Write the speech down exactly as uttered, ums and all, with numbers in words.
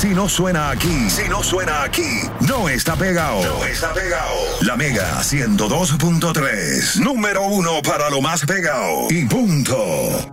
Si no suena aquí, si no suena aquí, no está pegado. No está pegado. La Mega ciento dos punto tres. Número uno para lo más pegado. Y punto.